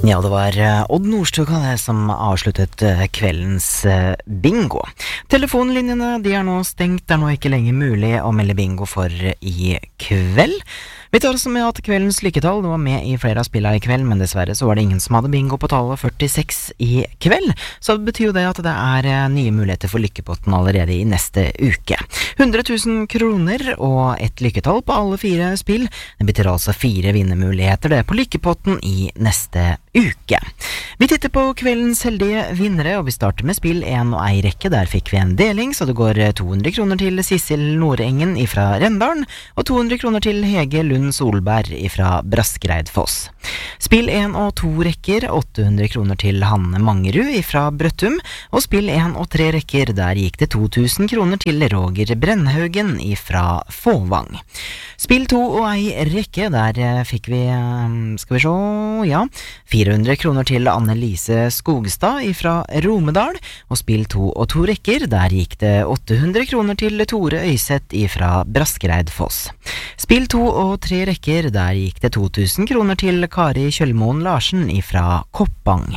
Ja, det var Odd Nordstoga det som avsluttet kveldens bingo. Telefonlinjene de er nå stengt, det er nå ikke lenger mulig å melde bingo for i kveld. Vi tar også med at kveldens lykketall, det var med i flere av spillene i kveld, men dessverre så var det ingen som hadde bingo på tallet 46 i kveld. Så det betyr jo det at det er nye muligheter for lykkepotten allerede i neste uke. 100 000 kroner og et lykketall på alle 4 spill. Det betyr altså 4 vinnermuligheter det på lykkepotten i neste uke. Vi titter på kveldens heldige vinnere, og vi starter med spill 1 og 1 rekke. Der fikk vi en deling, så det går 200 kroner til Sissel Nordengen fra Rendalen, og 200 kroner til Hege Lund Solberg fra Braskereidfoss. Spill 1 og 2 rekker, 800 kroner til Hanne Mangerud fra Brøttum, og spill 1 og 3 rekker, der gikk det 2000 kroner til Roger Brennhaugen fra Fåvang. Spill 2 og 1 rekke, der fikk vi, skal vi se, ja, 400 kroner til Anne-Lise Skogstad fra Romedal, og spill 2 og 2 rekker, der gikk det 800 kroner til Tore Øyseth fra Braskereidfoss. Spill 2 og 3 rekker, der gikk det 2000 kroner til Kari Kjølmoen Larsen fra Koppang.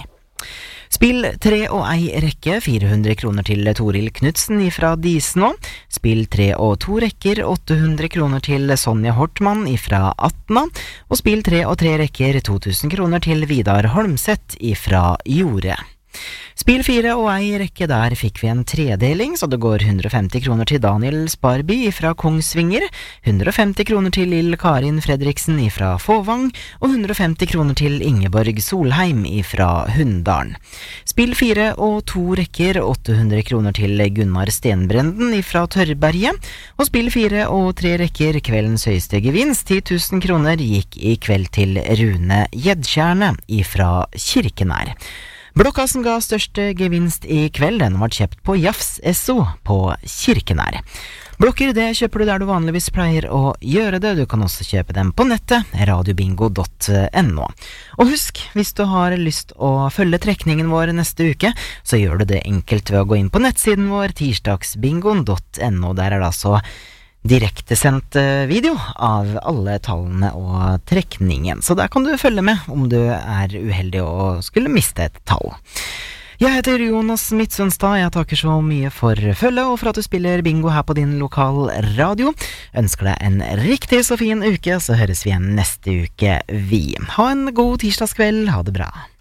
Spill 3 og 1 rekke, 400 kroner til Toril Knudsen fra Disnå. Spill 3 og 2 rekker, 800 kroner til Sonja Hortmann fra Atna. Og spill 3 og 3 rekker, 2000 kroner til Vidar Holmseth fra Jorde. Spill 4 og 1 rekke, der fikk vi en tredeling, så det går 150 kroner til Daniel Sparby fra Kongsvinger, 150 kroner til Lill Karin Fredriksen fra Fåvang, og 150 kroner til Ingeborg Solheim fra Hunndalen. Spill 4 og 2 rekker, 800 kroner til Gunnar Stenbrenden fra Tørrberget, og spill 4 og 3 rekker, kveldens høyeste gevinst, 10 000 kroner, gikk i kveld til Rune Gjedtjerne fra Kirkenær. Blokka som ga største gevinst i kveld, den var kjøpt på Jafs SO på Kirkenær. Blokker det kjøper du der du vanligvis pleier å gjøre det. Du kan også kjøpe dem på nettet, radiobingo.no. Og husk, hvis du har lyst å følge trekningen vår neste uke, så gjør du det enkelt ved å gå inn på nettsiden vår, tirsdagsbingo.no. Der er det altså direktesendt video av alle tallene og trekningen, så der kan du følge med om du er uheldig og skulle miste et tall. Jeg heter Jonas Midtsundstad, jeg takker så mye for følge og for at du spiller bingo her på din lokal radio. Ønsker deg en riktig så fin uke, så høres vi igjen neste uke vi. Ha en god tirsdagskveld, ha det bra.